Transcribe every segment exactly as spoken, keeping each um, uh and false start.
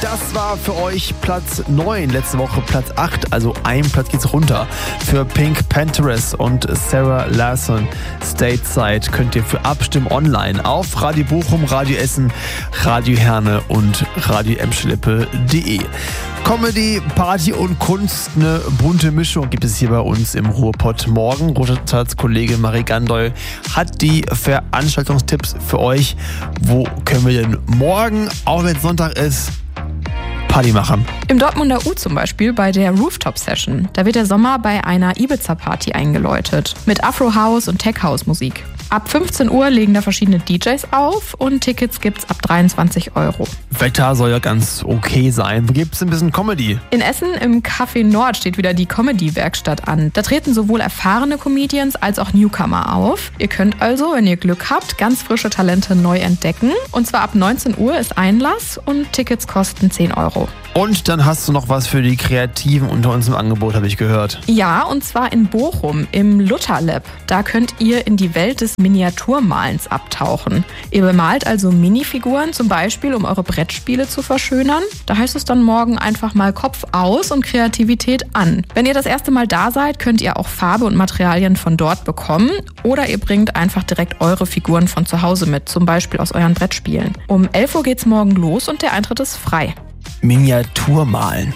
Das war für euch Platz neun, letzte Woche Platz acht, also ein Platz geht's runter. Für Pink Panthers und Sarah Larsson Stateside könnt ihr für abstimmen online auf Radio Bochum, Radio Essen, Radio Herne und radio emschlippe punkt de. Comedy, Party und Kunst, eine bunte Mischung gibt es hier bei uns im Ruhrpott. Morgen Ruhrpotts Kollegin Marie Gandoy hat die Veranstaltungstipps für euch. Wo können wir denn morgen, auch wenn es Sonntag ist, Party machen? Im Dortmunder U zum Beispiel bei der Rooftop-Session. Da wird der Sommer bei einer Ibiza-Party eingeläutet. Mit Afro-House und Tech-House-Musik. Ab fünfzehn Uhr legen da verschiedene D Js auf und Tickets gibt's ab dreiundzwanzig Euro. Wetter soll ja ganz okay sein. Wo gibt's ein bisschen Comedy? In Essen im Café Nord steht wieder die Comedy-Werkstatt an. Da treten sowohl erfahrene Comedians als auch Newcomer auf. Ihr könnt also, wenn ihr Glück habt, ganz frische Talente neu entdecken. Und zwar ab neunzehn Uhr ist Einlass und Tickets kosten zehn Euro. Und dann hast du noch was für die Kreativen unter uns im Angebot, habe ich gehört. Ja, und zwar in Bochum im Luther Lab. Da könnt ihr in die Welt des Miniaturmalens abtauchen. Ihr bemalt also Minifiguren, zum Beispiel, um eure Brettspiele zu verschönern. Da heißt es dann morgen einfach mal Kopf aus und Kreativität an. Wenn ihr das erste Mal da seid, könnt ihr auch Farbe und Materialien von dort bekommen. Oder ihr bringt einfach direkt eure Figuren von zu Hause mit, zum Beispiel aus euren Brettspielen. Um elf Uhr geht's morgen los und der Eintritt ist frei. Miniaturmalen.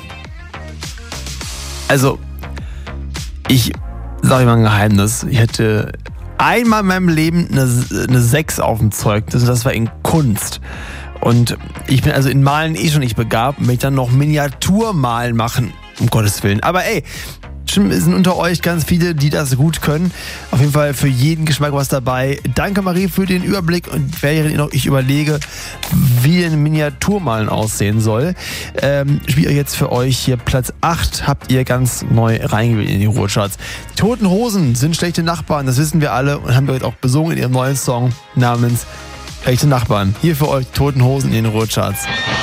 Also, ich sage euch mal ein Geheimnis. Ich hätte einmal in meinem Leben eine, eine sechs auf dem Zeugnis. Also das war in Kunst. Und ich bin also in Malen eh schon nicht begabt. Möchte ich dann noch Miniaturmalen machen. Um Gottes Willen. Aber ey, bestimmt sind unter euch ganz viele, die das gut können. Auf jeden Fall für jeden Geschmack was dabei. Danke Marie für den Überblick und während noch ich überlege, wie ein Miniaturmalen aussehen soll, ähm, spiele ich jetzt für euch hier Platz acht, habt ihr ganz neu reingewählt in die Ruhrcharts. Die Toten Hosen sind schlechte Nachbarn, das wissen wir alle und haben wir heute auch besungen in ihrem neuen Song namens Schlechte Nachbarn. Hier für euch Toten Hosen in den Ruhrcharts.